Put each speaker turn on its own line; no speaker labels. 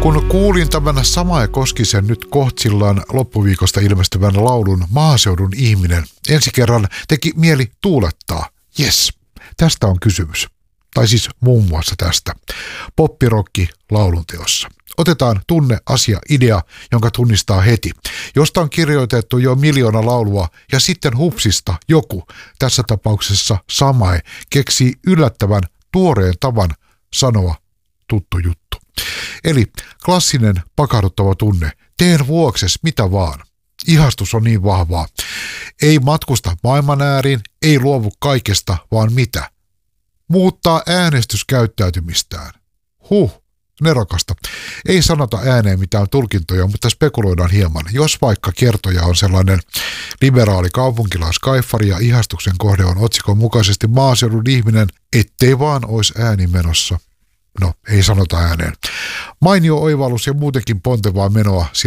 Kun kuulin tämän Samae Koskisen nyt kohtsillaan loppuviikosta ilmestyvän laulun Maaseudun ihminen, ensi kerran teki mieli tuulettaa. Jes, tästä on kysymys. Tai siis muun muassa tästä. Poppirokki laulunteossa. Otetaan tunne, asia, idea, jonka tunnistaa heti. Josta on kirjoitettu jo 1,000,000 laulua ja sitten hupsista joku, tässä tapauksessa Samae, keksii yllättävän tuoreen tavan sanoa tuttu juttu. Eli klassinen pakahduttava tunne. Teen vuokses mitä vaan. Ihastus on niin vahvaa. Ei matkusta maailman ääriin, ei luovu kaikesta, vaan mitä? Muuttaa äänestyskäyttäytymistään. Nerokasta. Ei sanota ääneen mitään tulkintoja, mutta spekuloidaan hieman. Jos vaikka kertoja on sellainen liberaali kaupunkilaiskaiffari ja ihastuksen kohde on otsikon mukaisesti maaseudun ihminen, ettei vaan olisi ääni menossa. No, ei sanota ääneen. Mainio oivallus ja muutenkin pontevaa menoa.